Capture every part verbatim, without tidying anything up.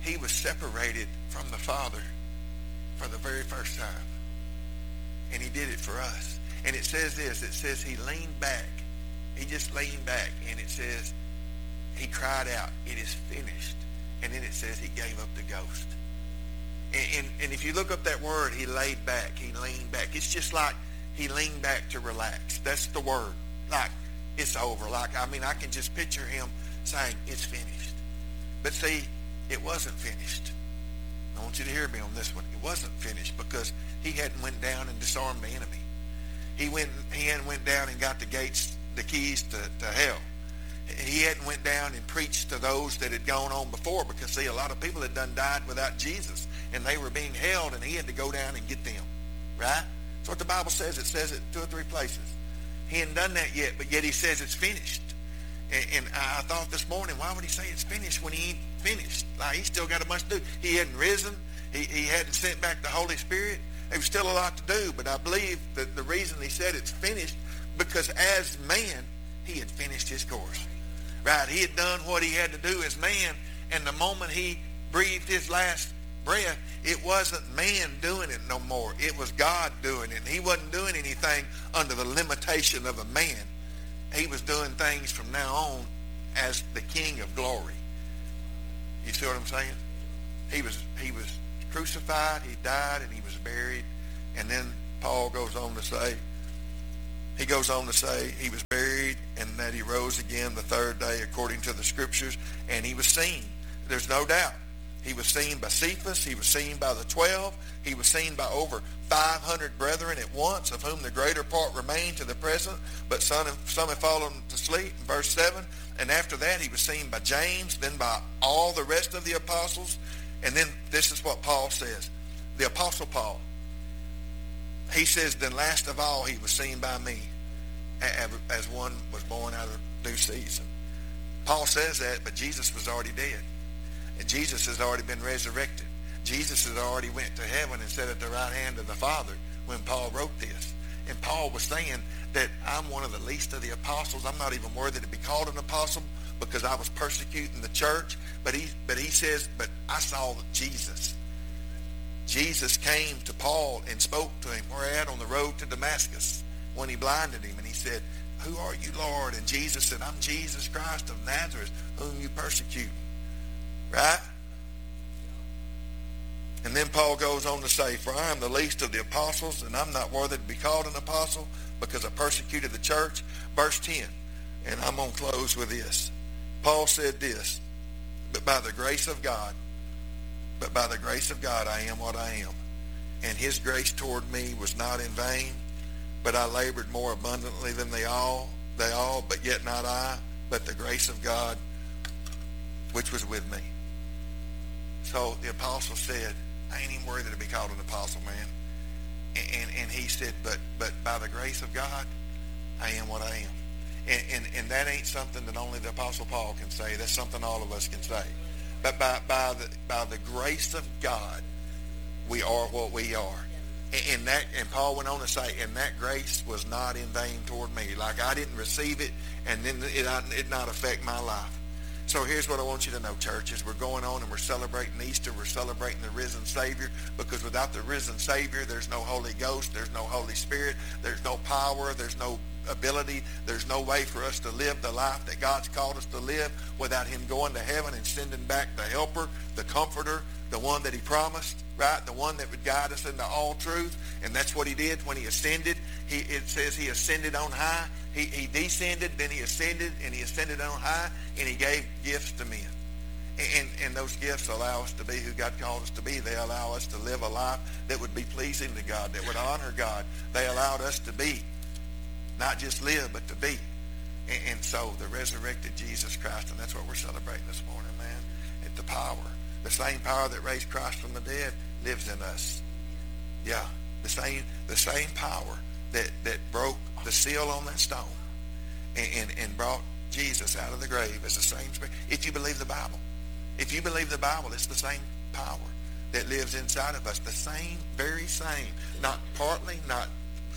he was separated from the Father for the very first time. And he did it for us. And it says this, it says he leaned back. He just leaned back, and it says he cried out, it is finished. And then it says he gave up the ghost. And, and, and if you look up that word, he laid back, he leaned back. It's just like he leaned back to relax. That's the word. Like, it's over. Like, I mean, I can just picture him saying, it's finished. But see, it wasn't finished. I want you to hear me on this one. It wasn't finished because he hadn't went down and disarmed the enemy. He went. He hadn't went down and got the gates, the keys to, to hell. He hadn't went down and preached to those that had gone on before, because see, a lot of people had done died without Jesus, and they were being held, and he had to go down and get them. Right? That's what the Bible says. It says it two or three places. He hadn't done that yet, but yet he says it's finished. And, and I thought this morning, why would he say it's finished when he ain't finished? Like, he still got a bunch to do. He hadn't risen. He, he hadn't sent back the Holy Spirit. There was still a lot to do, but I believe that the reason he said it's finished, because as man, he had finished his course. Right? He had done what he had to do as man, and the moment he breathed his last breath, it wasn't man doing it no more. It was God doing it. And he wasn't doing anything under the limitation of a man. He was doing things from now on as the King of glory. You see what I'm saying? He was he was crucified, he died, and he was buried. And then Paul goes on to say, he goes on to say he was buried and that he rose again the third day according to the scriptures, and he was seen. There's no doubt. He was seen by Cephas. He was seen by the twelve. He was seen by over five hundred brethren at once, of whom the greater part remain to the present, but some have, some have fallen to sleep. Verse seven. And after that, he was seen by James, then by all the rest of the apostles. And then this is what Paul says. The Apostle Paul, he says, then last of all, he was seen by me, as one was born out of due season. Paul says that, but Jesus was already dead. And Jesus has already been resurrected. Jesus had already went to heaven and sat at the right hand of the Father when Paul wrote this. And Paul was saying that I'm one of the least of the apostles. I'm not even worthy to be called an apostle because I was persecuting the church. But he, but he says, but I saw Jesus. Jesus came to Paul and spoke to him. We're at on the road to Damascus when he blinded him. And he said, who are you, Lord? And Jesus said, I'm Jesus Christ of Nazareth, whom you persecute. Right? And then Paul goes on to say, for I am the least of the apostles, and I'm not worthy to be called an apostle because I persecuted the church. Verse ten, and I'm going to close with this. Paul said this, but by the grace of God, but by the grace of God I am what I am. And his grace toward me was not in vain, but I labored more abundantly than they all, they all, but yet not I, but the grace of God which was with me. So the apostle said, I ain't even worthy to be called an apostle, man. And, and, and he said, but but by the grace of God, I am what I am. And, and, and that ain't something that only the Apostle Paul can say. That's something all of us can say. But by, by, the, by the grace of God, we are what we are. And, and, that, and Paul went on to say, and that grace was not in vain toward me. Like I didn't receive it, and then it did not affect my life. So here's what I want you to know, church, is we're going on and we're celebrating Easter. We're celebrating the risen Savior, because without the risen Savior, there's no Holy Ghost, there's no Holy Spirit, there's no power, there's no ability, there's no way for us to live the life that God's called us to live without him going to heaven and sending back the helper, the comforter, the one that he promised, right? The one that would guide us into all truth. And that's what he did when he ascended. He, it says he ascended on high. He, he descended, then he ascended, and he ascended on high, and he gave gifts to men. And, and those gifts allow us to be who God called us to be. They allow us to live a life that would be pleasing to God, that would honor God. They allowed us to be, not just live, but to be. And, and so the resurrected Jesus Christ, and that's what we're celebrating this morning, man. And the power, the same power that raised Christ from the dead lives in us. Yeah, the same the same power that, that broke the seal on that stone and, and, and brought Jesus out of the grave is the same spirit. If you believe the Bible. If you believe the Bible, it's the same power that lives inside of us. The same, very same. Not partly, not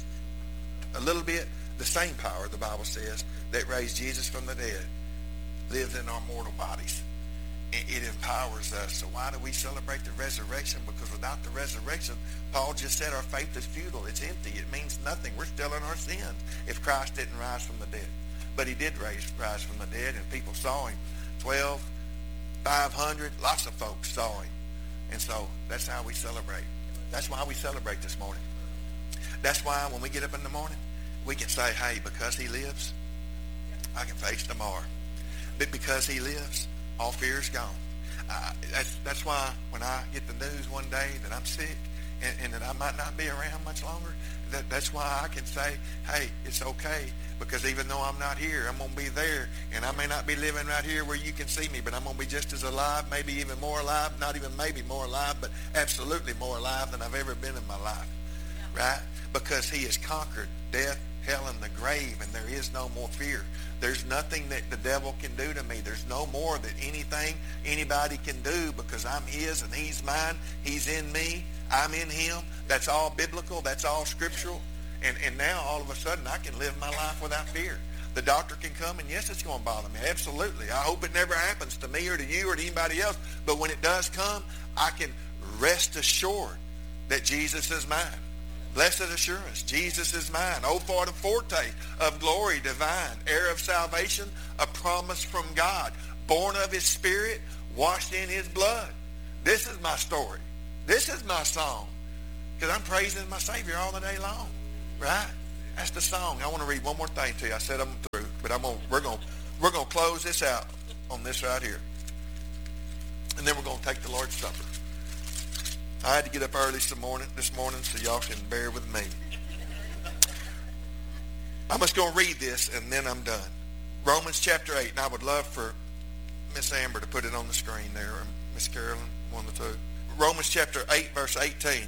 a little bit. The same power, the Bible says, that raised Jesus from the dead lives in our mortal bodies. it empowers us. So why do we celebrate the resurrection? Because without the resurrection, Paul just said our faith is futile. It's empty. It means nothing. We're still in our sins if Christ didn't rise from the dead. But he did rise, rise from the dead, and people saw him. twelve, five hundred, lots of folks saw him. And so that's how we celebrate. That's why we celebrate this morning. That's why when we get up in the morning, we can say, hey, because he lives, I can face tomorrow. But because he lives, all fear is gone. Uh, that's, that's why when I get the news one day that I'm sick and, and that I might not be around much longer, that, that's why I can say, hey, it's okay, because even though I'm not here, I'm going to be there, and I may not be living right here where you can see me, but I'm going to be just as alive, maybe even more alive, not even maybe more alive, but absolutely more alive than I've ever been in my life, right? Because he has conquered death, hell, and the grave, and there is no more fear. There's nothing that the devil can do to me. There's no more that anything anybody can do, because I'm his and he's mine. He's in me. I'm in him. That's all biblical. That's all scriptural. And and now all of a sudden I can live my life without fear. The doctor can come, and yes, it's going to bother me. Absolutely. I hope it never happens to me or to you or to anybody else. But when it does come, I can rest assured that Jesus is mine. Blessed assurance, Jesus is mine. Oh, for the foretaste of glory divine, heir of salvation, a promise from God, born of his Spirit, washed in his blood. This is my story. This is my song, because I'm praising my Savior all the day long, right? That's the song. I want to read one more thing to you. I said I'm through, but I'm gonna, we're going we're gonna close this out on this right here, and then we're going to take the Lord's Supper. I had to get up early this morning, this morning, so y'all can bear with me. I'm just going to read this, and then I'm done. Romans chapter eight, and I would love for Miss Amber to put it on the screen there, or Miss Carolyn, one of the two. Romans chapter eight, verse eighteen.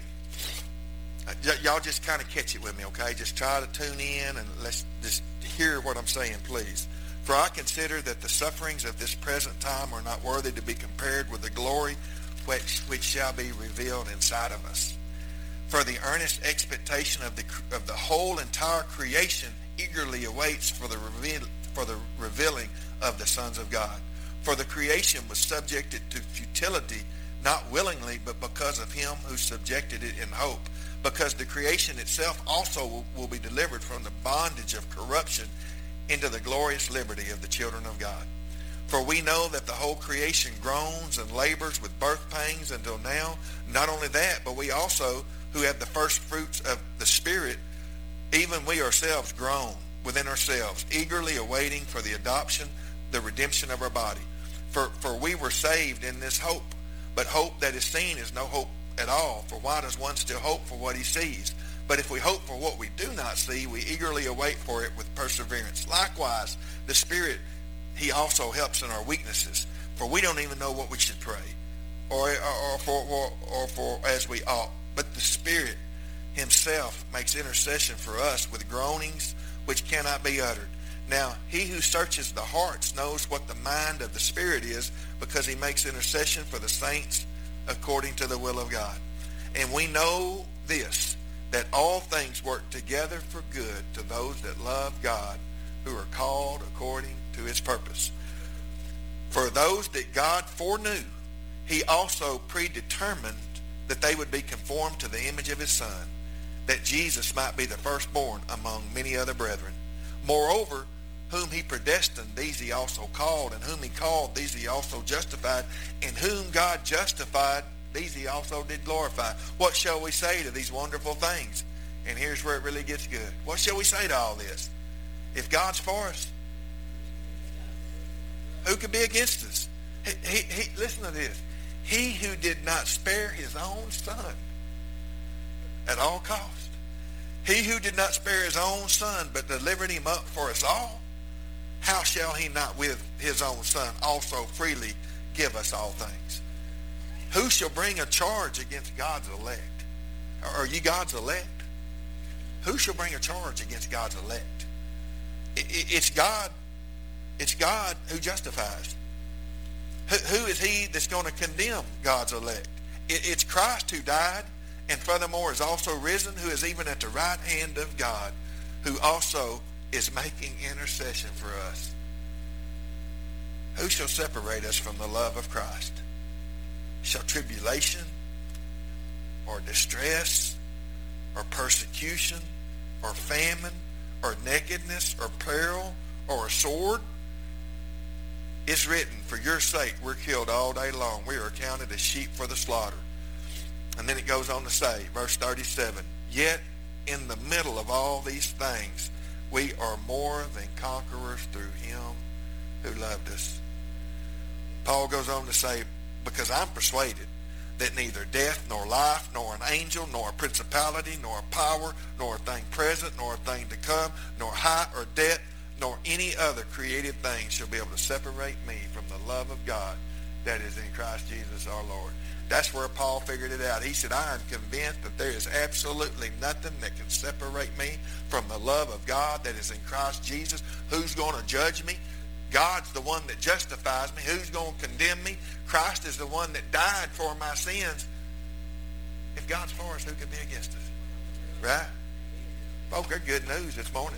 Uh, y- y'all just kind of catch it with me, okay? Just try to tune in, and let's just hear what I'm saying, please. For I consider that the sufferings of this present time are not worthy to be compared with the glory Which, which shall be revealed inside of us. For the earnest expectation of the of the whole entire creation eagerly awaits for the reveal, for the revealing of the sons of God. For the creation was subjected to futility, not willingly, but because of him who subjected it in hope. Because the creation itself also will, will be delivered from the bondage of corruption into the glorious liberty of the children of God. For we know that the whole creation groans and labors with birth pangs until now. Not only that, but we also, who have the first fruits of the Spirit, even we ourselves groan within ourselves, eagerly awaiting for the adoption, the redemption of our body. For, for we were saved in this hope. But hope that is seen is no hope at all. For why does one still hope for what he sees? But if we hope for what we do not see, we eagerly await for it with perseverance. Likewise, the Spirit, he also helps in our weaknesses, for we don't even know what we should pray, or, or, or, for, or, or for as we ought. But the Spirit himself makes intercession for us with groanings which cannot be uttered. Now, he who searches the hearts knows what the mind of the Spirit is, because he makes intercession for the saints according to the will of God. And we know this, that all things work together for good to those that love God, who are called according to his purpose. For those that God foreknew, he also predetermined that they would be conformed to the image of his Son, that Jesus might be the firstborn among many other brethren. Moreover, whom he predestined, these he also called, and whom he called, these he also justified, and whom God justified, these he also did glorify. What shall we say to these wonderful things? And here's where it really gets good. What shall we say to all this? If God's for us, who could be against us? He, he, he, listen to this. He who did not spare his own Son at all cost. He who did not spare his own Son, but delivered him up for us all, how shall he not with his own Son also freely give us all things? Who shall bring a charge against God's elect? Are you God's elect? Who shall bring a charge against God's elect? It's God. It's God who justifies. Who is he that's going to condemn God's elect? It's Christ who died, and furthermore is also risen, who is even at the right hand of God, who also is making intercession for us. Who shall separate us from the love of Christ? Shall tribulation or distress or persecution or famine or nakedness or peril or a sword? It's written, for your sake we're killed all day long. We are counted as sheep for the slaughter. And then it goes on to say, verse thirty-seven, yet in the middle of all these things, we are more than conquerors through him who loved us. Paul goes on to say, because I'm persuaded that neither death, nor life, nor an angel, nor a principality, nor a power, nor a thing present, nor a thing to come, nor height or depth, nor any other created thing shall be able to separate me from the love of God that is in Christ Jesus our Lord. That's where Paul figured it out. He said, I am convinced that there is absolutely nothing that can separate me from the love of God that is in Christ Jesus. Who's going to judge me? God's the one that justifies me. Who's going to condemn me? Christ is the one that died for my sins. If God's for us, who can be against us? Right? Folks, there's good news this morning.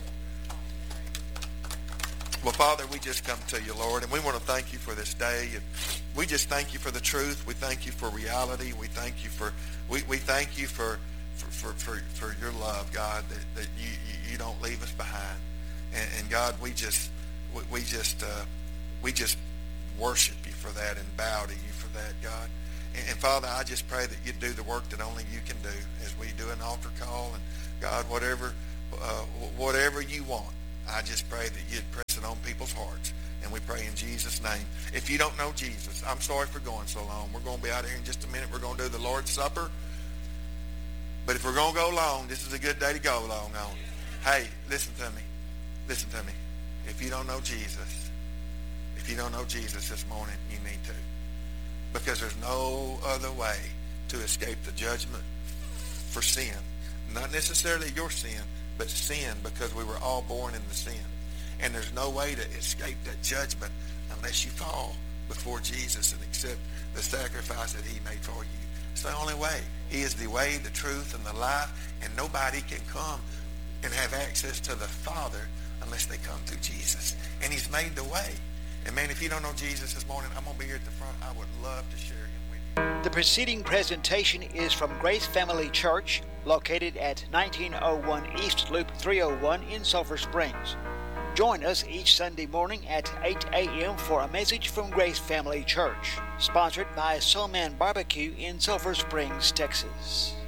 Well, Father, we just come to you, Lord, and we want to thank you for this day. And we just thank you for the truth. We thank you for reality. We thank you for we, we thank you for for, for, for, for your love, God, that, that you, you, you don't leave us behind. And, and God, we just we, we just uh, we just worship you for that and bow to you for that, God. And, and Father, I just pray that you do the work that only you can do as we do an altar call. And God, whatever uh, whatever you want, I just pray that you'd press it on people's hearts. And we pray in Jesus' name. If you don't know Jesus, I'm sorry for going so long. We're going to be out of here in just a minute. We're going to do the Lord's Supper. But if we're going to go long, this is a good day to go long on. Hey, listen to me. Listen to me. If you don't know Jesus, if you don't know Jesus this morning, you need to. Because there's no other way to escape the judgment for sin. Not necessarily your sin, but sin, because we were all born in the sin. And there's no way to escape that judgment unless you fall before Jesus and accept the sacrifice that he made for you. It's the only way. He is the way, the truth, and the life, and nobody can come and have access to the Father unless they come through Jesus. And he's made the way. And man, if you don't know Jesus this morning, I'm going to be here at the front. I would love to share him with you. The preceding presentation is from Grace Family Church, located at nineteen oh one East Loop three oh one in Sulphur Springs. Join us each Sunday morning at eight a.m. for a message from Grace Family Church, sponsored by Soul Man Barbecue in Sulphur Springs, Texas.